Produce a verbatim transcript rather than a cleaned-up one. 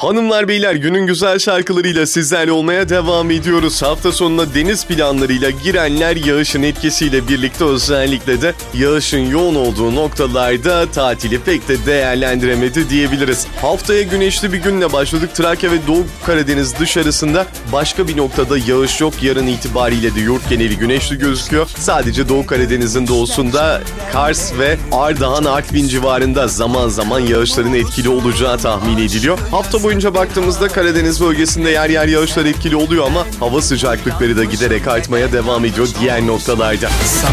Hanımlar beyler, günün güzel şarkılarıyla sizlerle olmaya devam ediyoruz. Hafta sonuna deniz planlarıyla girenler yağışın etkisiyle birlikte özellikle de yağışın yoğun olduğu noktalarda tatili pek de değerlendiremedi diyebiliriz. Haftaya güneşli bir günle başladık. Trakya ve Doğu Karadeniz dışarısında başka bir noktada yağış yok. Yarın itibariyle de yurt geneli güneşli gözüküyor. Sadece Doğu Karadeniz'in doğusunda Kars ve Ardahan, Artvin civarında zaman zaman yağışların etkili olacağı tahmin ediliyor. Hafta boyunca baktığımızda Karadeniz bölgesinde yer yer yağışlar etkili oluyor ama hava sıcaklıkları da giderek artmaya devam ediyor diğer noktalarda.